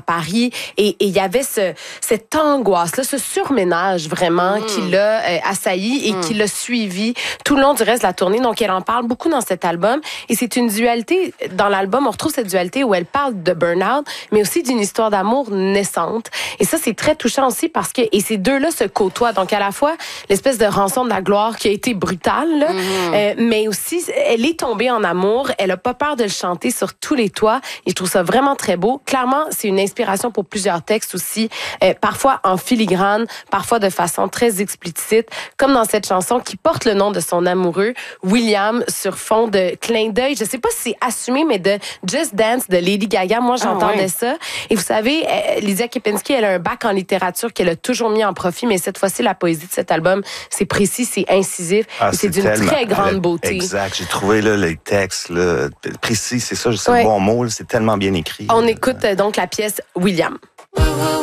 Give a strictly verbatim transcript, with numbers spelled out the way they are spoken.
Paris. Et il y avait ce, cette angoisse-là, ce surménage vraiment mmh. qui l'a euh, assailli et mmh. qui l'a suivi tout le long du reste de la tournée. Donc, elle en parle beaucoup dans cet album. Et c'est une dualité. Dans l'album, on retrouve cette dualité où elle parle de burn-out, mais aussi d'une histoire d'amour naissante. Et ça, c'est très touchant aussi parce que, et ces deux-là se côtoient. Donc, à la fois, l'espèce de rançon de la gloire qui a été brutale, là, mmh. euh, mais aussi, elle est tombée en amour. Elle a pas peur de le chanter sur tous les toits. Et je trouve ça vraiment très beau. Clairement, c'est une inspiration pour plusieurs textes aussi, euh, parfois en filigrane, parfois de façon très explicite, comme dans cette chanson qui porte le nom de son amoureux, William, sur fond de clin d'œil. Je sais pas si c'est assumé, mais de Just Dance de Lady Gaga. Moi, j'entendais ah, ouais. ça. Et vous savez, euh, Lydia Kepinski, elle a un bac en littérature qu'elle a toujours mis en profit, mais cette fois-ci, la poésie de cet album, c'est précis, c'est incisif, ah, et c'est, c'est d'une tellement, très grande elle, beauté. Exact. J'ai trouvé là, les textes là, précis, c'est ça, c'est ouais. le bon mot, là, c'est tellement bien écrit. On écoute euh, donc la pièce William.